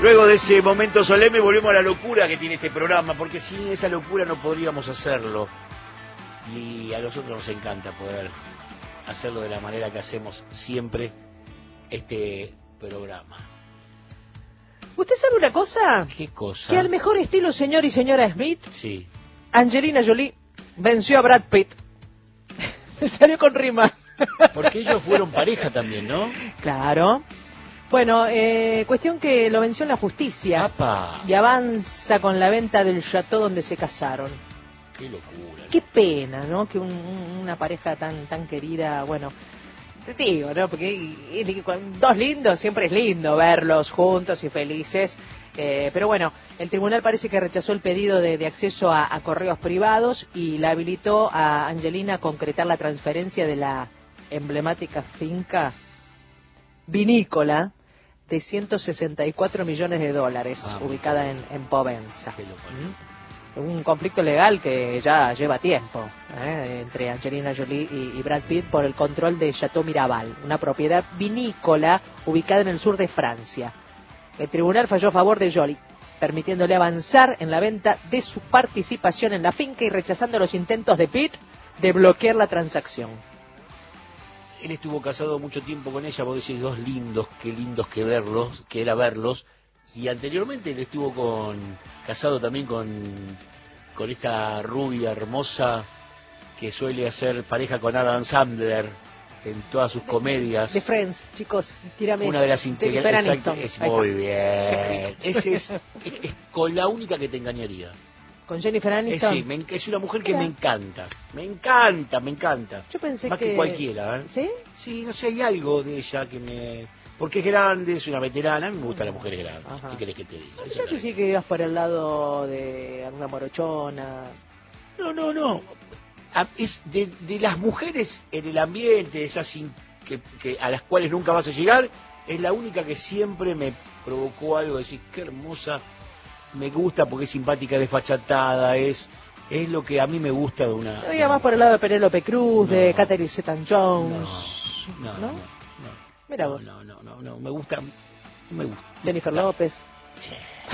Luego de ese momento solemne volvemos a la locura que tiene este programa, porque sin esa locura no podríamos hacerlo. Y a nosotros nos encanta poder hacerlo de la manera que hacemos siempre este programa. ¿Usted sabe una cosa? ¿Qué cosa? Que al mejor estilo señor y señora Smith, Sí. Angelina Jolie venció a Brad Pitt. Me salió con rima. Porque ellos fueron pareja también, ¿no? Claro. Bueno, cuestión que lo venció en la justicia. ¡Apa! Y avanza con la venta del chateau donde se casaron. ¡Qué locura! Qué pena, ¿no? Que una pareja tan querida, bueno, te digo, ¿no? Porque dos lindos siempre es lindo verlos juntos y felices. Pero bueno, el tribunal parece que rechazó el pedido de acceso a correos privados y la habilitó a Angelina a concretar la transferencia de la emblemática finca vinícola de $164 millones, ubicada en Povenza. Un conflicto legal que ya lleva tiempo entre Angelina Jolie y Brad Pitt por el control de Chateau Miraval, una propiedad vinícola ubicada en el sur de Francia. El tribunal falló a favor de Jolie, permitiéndole avanzar en la venta de su participación en la finca y rechazando los intentos de Pitt de bloquear la transacción. Él estuvo casado mucho tiempo con ella, vos decís, dos lindos que verlos, que era verlos, y anteriormente él estuvo casado también con esta rubia hermosa que suele hacer pareja con Adam Sandler en todas sus comedias. De Friends, chicos, tírame. Una de las integrantes. Es muy bien. Sí. Ese es con la única que te engañaría. ¿Con Jennifer Aniston? Sí, es una mujer que me encanta. Me encanta. Yo pensé más que cualquiera, ¿eh? ¿Sí? Sí, no sé, hay algo de ella que me... Porque es grande, es una veterana, a mí me gustan las mujeres grandes. Ajá. ¿Qué querés que te diga? Yo pensé que ibas por el lado de alguna morochona. No. Es de las mujeres en el ambiente, esas que a las cuales nunca vas a llegar, es la única que siempre me provocó algo de decir, qué hermosa, me gusta porque es simpática, desfachatada, es lo que a mí me gusta de una... Yo iba más por el lado de Penélope Cruz, de Catherine Zeta-Jones. No. Mira vos. No, me gusta. Jennifer López. Sí.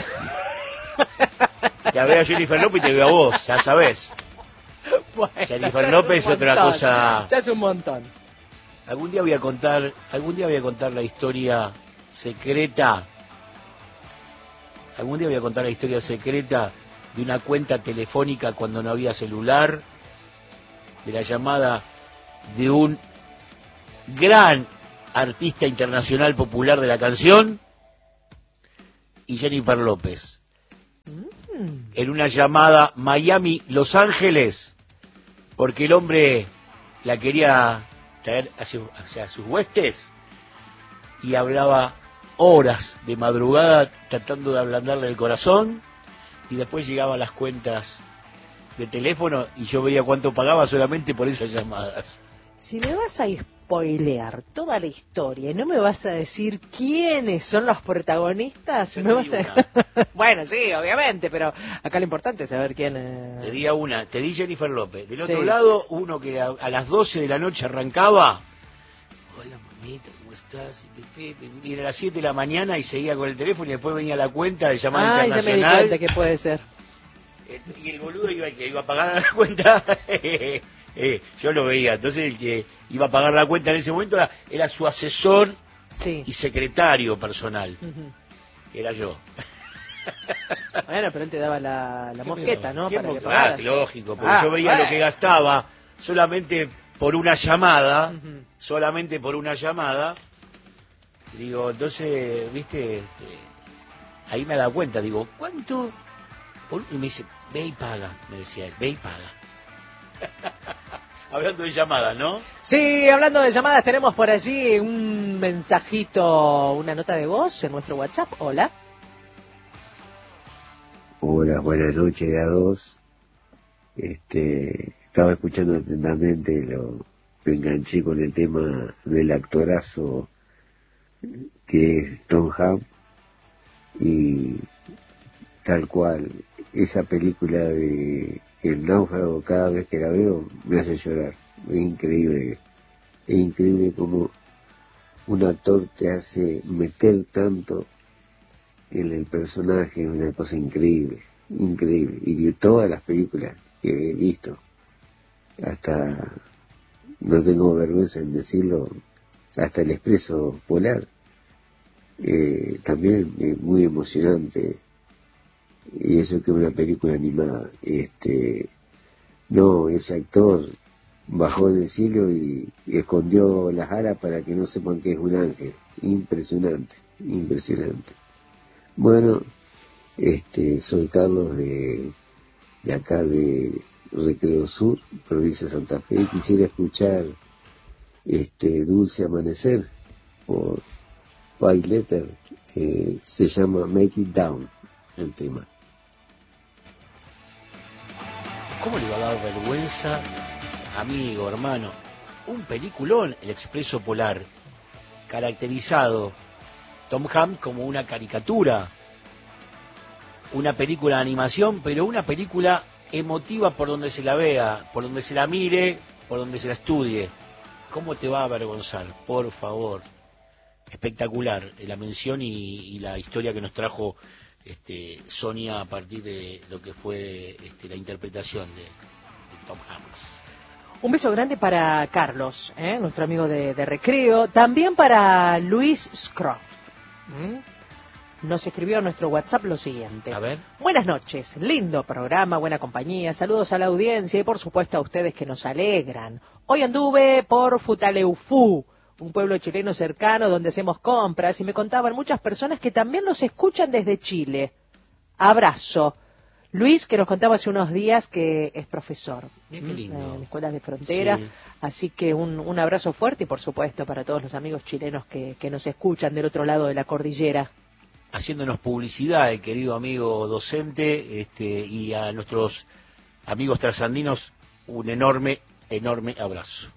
Ya veo a Jennifer López y te veo a vos, ya sabés. Bueno, Jennifer López es otra cosa. Ya es un montón. Algún día voy a contar la historia secreta. Algún día voy a contar la historia secreta de una cuenta telefónica cuando no había celular, de la llamada de un gran artista internacional popular de la canción y Jennifer López. En una llamada Miami-Los Ángeles, porque el hombre la quería traer hacia sus huestes y hablaba horas de madrugada tratando de ablandarle el corazón, y después llegaban las cuentas de teléfono y yo veía cuánto pagaba solamente por esas llamadas. Si me vas a spoilear toda la historia y no me vas a decir quiénes son los protagonistas, yo me vas a... Bueno, sí, obviamente, pero acá lo importante es saber quién... Te di Jennifer López. Del otro lado, uno que a las 12 de la noche arrancaba. Hola, mamita, ¿cómo estás? Y era a las 7 de la mañana y seguía con el teléfono y después venía la cuenta de llamada internacional. Ya me di cuenta que puede ser. Y el boludo iba a pagar la cuenta. Yo lo veía. Entonces el que iba a pagar la cuenta en ese momento era su asesor y secretario personal. Era yo. Bueno, pero él te daba la mosqueta, ¿no? Para que pagaras. Lógico, porque yo veía lo que gastaba solamente por una llamada, digo, entonces, viste, ahí me da cuenta, digo, ¿cuánto? Y me dice, ve y paga, me decía él, ve y paga. Hablando de llamadas, ¿no? Sí, hablando de llamadas, tenemos por allí un mensajito, una nota de voz en nuestro WhatsApp. Hola. Hola, buenas noches a dos. Estaba escuchando atentamente, me enganché con el tema del actorazo que es Tom Hanks, y tal cual, esa película de El náufrago, cada vez que la veo me hace llorar. Es increíble como un actor te hace meter tanto en el personaje, es una cosa increíble, increíble. Y de todas las películas que he visto, hasta, no tengo vergüenza en decirlo, hasta El Expreso Polar, también es muy emocionante. Y eso que es una película animada. No, ese actor bajó del cielo y escondió las alas para que no sepan que es un ángel. Impresionante, impresionante. Bueno, soy Carlos de acá de Recreo Sur, provincia de Santa Fe, y quisiera escuchar Dulce Amanecer por Five Letter, se llama Make It Down el tema. ¿Cómo le va a dar vergüenza, amigo, hermano? Un peliculón, El Expreso Polar, caracterizado Tom Hanks como una caricatura, una película de animación, pero una película emotiva por donde se la vea, por donde se la mire, por donde se la estudie. ¿Cómo te va a avergonzar? Por favor. Espectacular la mención y la historia que nos trajo Sonia a partir de lo que fue la interpretación de Tom Hanks. Un beso grande para Carlos, nuestro amigo de Recreo. También para Luis Scroft. Nos escribió a nuestro WhatsApp lo siguiente. A ver. Buenas noches, lindo programa, buena compañía, saludos a la audiencia y por supuesto a ustedes que nos alegran. Hoy anduve por Futaleufú, un pueblo chileno cercano donde hacemos compras y me contaban muchas personas que también los escuchan desde Chile. Abrazo. Luis, que nos contaba hace unos días que es profesor Qué lindo. en escuelas de frontera, sí. Así que un abrazo fuerte y por supuesto para todos los amigos chilenos que nos escuchan del otro lado de la cordillera. Haciéndonos publicidad, el querido amigo docente, y a nuestros amigos trasandinos, un enorme, enorme abrazo.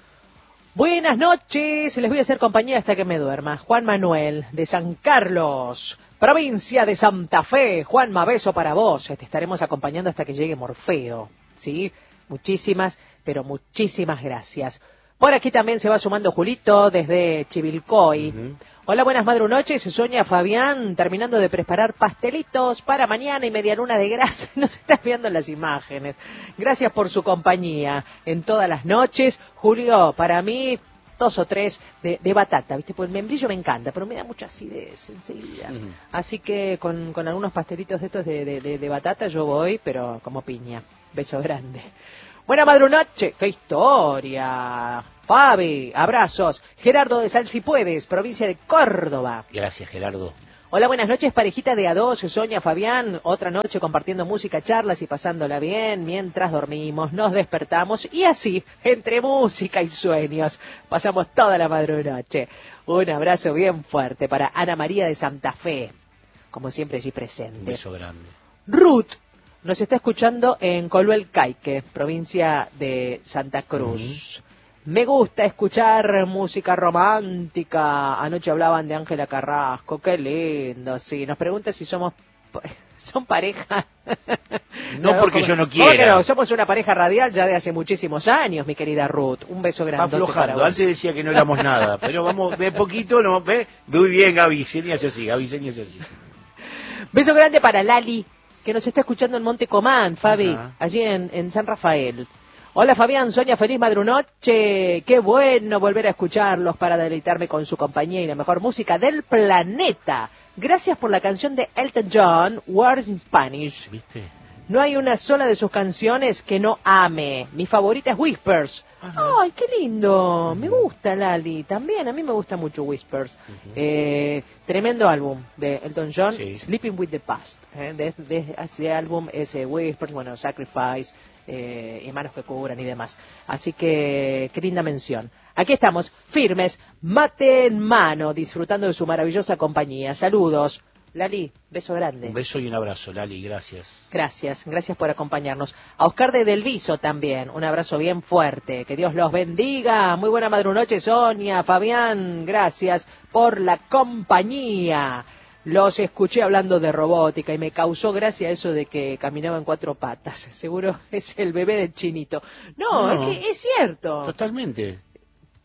Buenas noches, les voy a hacer compañía hasta que me duerma. Juan Manuel, de San Carlos, provincia de Santa Fe. Juanma, beso para vos. Te estaremos acompañando hasta que llegue Morfeo, ¿sí? Muchísimas, pero muchísimas gracias. Por aquí también se va sumando Julito, desde Chivilcoy. Uh-huh. Hola, buenas madrunoches, Sonia Fabián, terminando de preparar pastelitos para mañana y media luna de grasa. Nos estás viendo las imágenes. Gracias por su compañía en todas las noches. Julio, para mí, 2 o 3 de batata, ¿viste? Pues el membrillo me encanta, pero me da mucha acidez enseguida. Uh-huh. Así que con algunos pastelitos de estos de batata yo voy, pero como piña. Beso grande. Buena madrunoche, qué historia. Fabi, abrazos. Gerardo de Salsipuedes, provincia de Córdoba. Gracias, Gerardo. Hola, buenas noches, parejita de A2, Sonia, Fabián. Otra noche compartiendo música, charlas y pasándola bien mientras dormimos, nos despertamos y así, entre música y sueños, pasamos toda la madrunoche. Un abrazo bien fuerte para Ana María de Santa Fe, como siempre allí presente. Un beso grande. Ruth nos está escuchando en Coluel Caique, provincia de Santa Cruz. Me gusta escuchar música romántica. Anoche hablaban de Ángela Carrasco, qué lindo, sí. Nos pregunta si son pareja. No, porque yo no quiera. No, somos una pareja radial ya de hace muchísimos años, mi querida Ruth. Un beso grande. Va aflojando, antes decía que no éramos nada, pero vamos de poquito, ¿no? ¿Ve? Muy bien, Gaby, señas así. Beso grande para Lali, que nos está escuchando en Monte Comán, Fabi, allí en San Rafael. Hola Fabián, Sonia, feliz madrunoche. Qué bueno volver a escucharlos para deleitarme con su compañía y la mejor música del planeta. Gracias por la canción de Elton John, Words in Spanish. ¿Viste? No hay una sola de sus canciones que no ame. Mi favorita es Whispers. Ajá. ¡Ay, qué lindo! Me gusta, Lali. También, a mí me gusta mucho Whispers. Tremendo álbum de Elton John, sí. Sleeping with the Past. De ese álbum es Whispers, bueno, Sacrifice, y Manos que Cubran y demás. Así que, qué linda mención. Aquí estamos, firmes, mate en mano, disfrutando de su maravillosa compañía. Saludos. Lali, beso grande. Un beso y un abrazo, Lali, gracias. Gracias por acompañarnos. A Oscar de Delviso también, un abrazo bien fuerte. Que Dios los bendiga. Muy buena madrunoche, Sonia, Fabián, gracias por la compañía. Los escuché hablando de robótica y me causó gracia eso de que caminaba en 4 patas. Seguro es el bebé del Chinito. No, es que es cierto. Totalmente.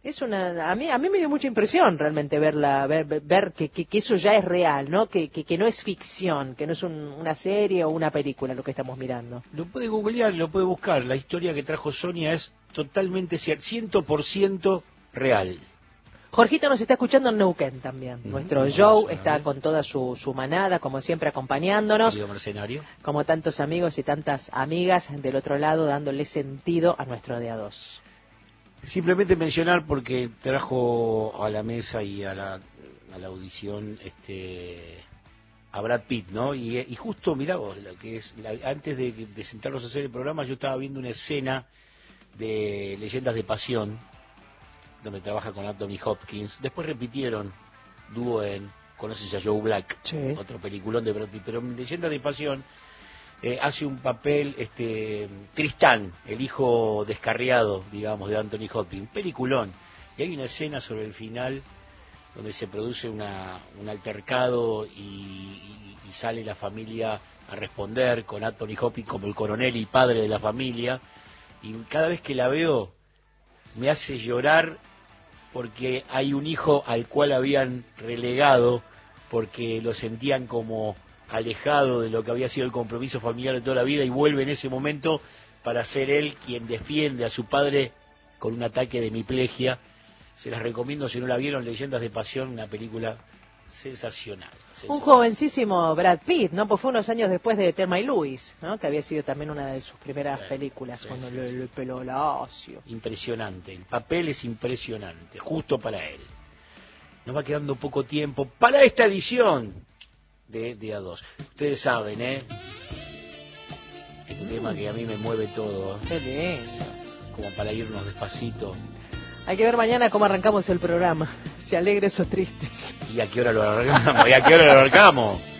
A mí me dio mucha impresión realmente ver que eso ya es real, ¿no? Que no es ficción, que no es una serie o una película lo que estamos mirando. Lo puede googlear, lo puede buscar. La historia que trajo Sonia es totalmente 100% real. Jorgito nos está escuchando en Neuquén también. Nuestro Joe está con toda su manada, como siempre, acompañándonos. Mercenario. Como tantos amigos y tantas amigas del otro lado, dándole sentido a nuestro día 2. Simplemente mencionar, porque trajo a la mesa y a la audición a Brad Pitt, ¿no? Y justo, mirá vos, lo que es antes de sentarnos a hacer el programa, yo estaba viendo una escena de Leyendas de Pasión, donde trabaja con Anthony Hopkins. Después repitieron dúo en ¿Conoces a Joe Black? Sí. Otro peliculón de Brad Pitt. Pero en Leyendas de Pasión hace un papel Tristán, el hijo descarriado, digamos, de Anthony Hopkins. Peliculón. Y hay una escena sobre el final donde se produce un altercado y sale la familia a responder con Anthony Hopkins como el coronel y padre de la familia. Y cada vez que la veo me hace llorar, porque hay un hijo al cual habían relegado porque lo sentían como alejado de lo que había sido el compromiso familiar de toda la vida, y vuelve en ese momento para ser él quien defiende a su padre con un ataque de hemiplegia. Se las recomiendo si no la vieron, Leyendas de Pasión, una película sensacional. Un jovencísimo Brad Pitt, ¿no? Pues fue unos años después de Thelma y Louise, ¿no? Que había sido también una de sus primeras películas, con el pelo lacio. Impresionante, el papel es impresionante, justo para él. Nos va quedando poco tiempo para esta edición de A2. Ustedes saben, el tema que a mí me mueve todo. Qué lindo. Como para irnos despacito. Hay que ver mañana cómo arrancamos el programa, si alegres o tristes. ¿Y a qué hora lo arrancamos?